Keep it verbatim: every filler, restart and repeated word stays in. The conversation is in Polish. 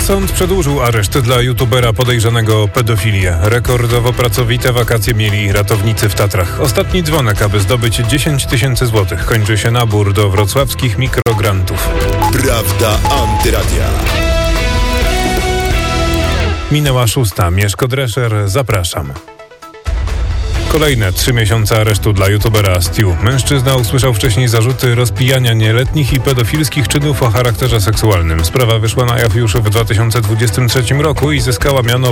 Sąd przedłużył areszt dla youtubera podejrzanego o pedofilię. Rekordowo pracowite wakacje mieli ratownicy w Tatrach. Ostatni dzwonek, aby zdobyć dziesięć tysięcy złotych. Kończy się nabór do wrocławskich mikrograntów. Prawda Antyradia. Minęła szósta. Mieszko Drescher, zapraszam. Kolejne trzy miesiące aresztu dla youtubera Stu. Mężczyzna usłyszał wcześniej zarzuty rozpijania nieletnich i pedofilskich czynów o charakterze seksualnym. Sprawa wyszła na jaw już w dwa tysiące dwudziestym trzecim roku i zyskała miano